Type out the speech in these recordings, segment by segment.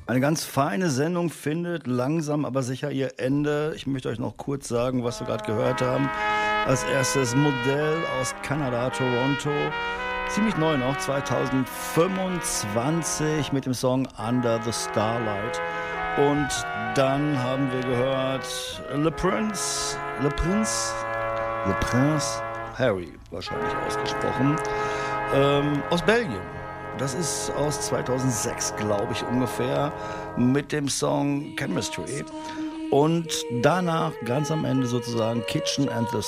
Eine ganz feine Sendung findet langsam aber sicher ihr Ende. Ich möchte euch noch kurz sagen, was wir gerade gehört haben. Als erstes Modell aus Kanada, Toronto. Ziemlich neu noch, 2025 mit dem Song Under the Starlight. Und dann haben wir gehört Le Prince Harry wahrscheinlich ausgesprochen, aus Belgien. Das ist aus 2006, glaube ich, ungefähr, mit dem Song Chemistry. Und danach, ganz am Ende sozusagen, Kitchen and the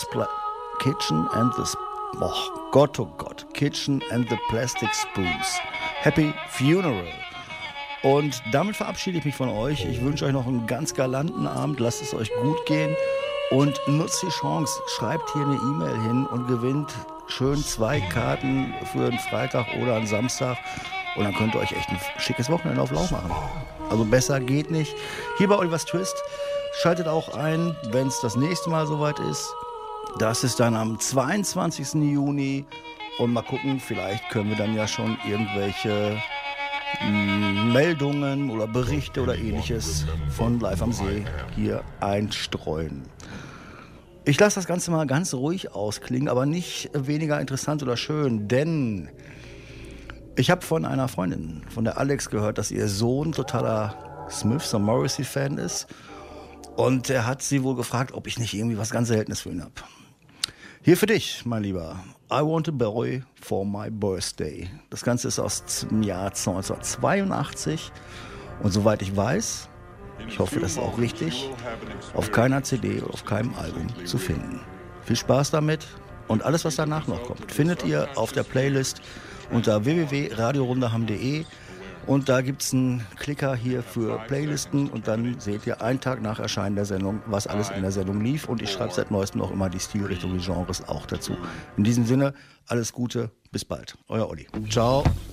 Plastic Spoons. Happy Funeral. Und damit verabschiede ich mich von euch. Ich wünsche euch noch einen ganz galanten Abend. Lasst es euch gut gehen und nutzt die Chance. Schreibt hier eine E-Mail hin und gewinnt schön 2 Karten für einen Freitag oder einen Samstag. Und dann könnt ihr euch echt ein schickes Wochenende auf Lauf machen. Also besser geht nicht. Hier bei Olivers Twist. Schaltet auch ein, wenn es das nächste Mal soweit ist. Das ist dann am 22. Juni. Und mal gucken, vielleicht können wir dann ja schon irgendwelche Meldungen oder Berichte oder ähnliches von Live am See hier einstreuen. Ich lasse das Ganze mal ganz ruhig ausklingen, aber nicht weniger interessant oder schön, denn ich habe von einer Freundin, von der Alex, gehört, dass ihr Sohn totaler Smiths und Morrissey-Fan ist. Und er hat sie wohl gefragt, ob ich nicht irgendwie was ganz Seltenes für ihn habe. Hier für dich, mein Lieber. I Want a Boy for My Birthday. Das Ganze ist aus dem Jahr 1982. Und soweit ich weiß, ich hoffe, das ist auch richtig, auf keiner CD oder auf keinem Album zu finden. Viel Spaß damit und alles, was danach noch kommt, findet ihr auf der Playlist unter www.radiorundaham.de. Und da gibt es einen Klicker hier für Playlisten und dann seht ihr einen Tag nach Erscheinen der Sendung, was alles in der Sendung lief. Und ich schreibe seit neuestem auch immer die Stilrichtung, die Genres auch dazu. In diesem Sinne, alles Gute, bis bald. Euer Olli. Ciao.